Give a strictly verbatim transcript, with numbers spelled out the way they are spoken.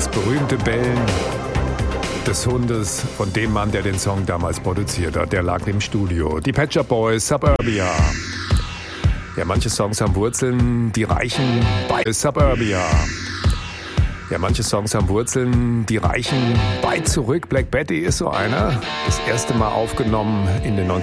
das berühmte Bellen des Hundes von dem Mann, der den Song damals produziert hat. Der lag im Studio. Die Pet Shop Boys, Suburbia. Ja, manche Songs haben Wurzeln, die reichen bei Suburbia. Ja, manche Songs haben Wurzeln, die reichen weit zurück. Black Betty ist so einer. Das erste Mal aufgenommen in den